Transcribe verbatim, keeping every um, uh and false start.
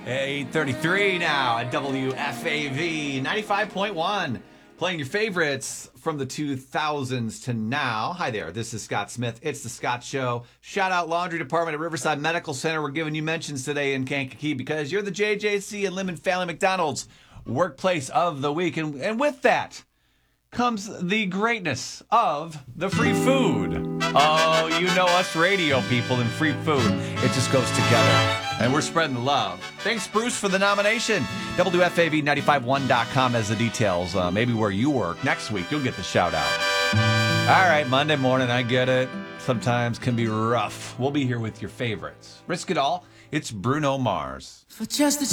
eight thirty-three now at W F A V ninety-five point one. Playing your favorites from the two thousands to now. Hi there, this is Scott Smith. It's The Scott Show. Shout out Laundry Department at Riverside Medical Center. We're giving you mentions today in Kankakee because you're the J J C and Lemon Family McDonald's Workplace of the Week. And, and with that comes the greatness of the free food. Oh, you know us radio people and free food. It just goes together. And we're spreading the love. Thanks, Bruce, for the nomination. W F A V nine five one dot com has the details. Uh, maybe where you work. Next week, you'll get the shout out. All right, Monday morning, I get it. Sometimes can be rough. We'll be here with your favorites. Risk it all. It's Bruno Mars. For just a